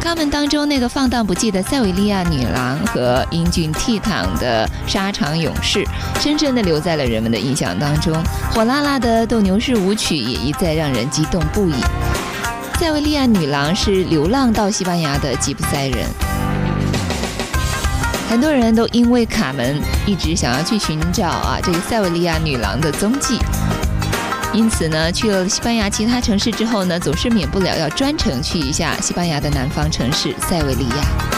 他们当中那个放荡不羁的塞维利亚女郎和英俊倜傥的沙场勇士，深深地留在了人们的印象当中。火辣辣的斗牛士舞曲也一再让人激动不已。塞维利亚女郎是流浪到西班牙的吉普赛人，很多人都因为卡门一直想要去寻找这个塞维利亚女郎的踪迹，因此呢，去了西班牙其他城市之后呢，总是免不了要专程去一下西班牙的南方城市塞维利亚。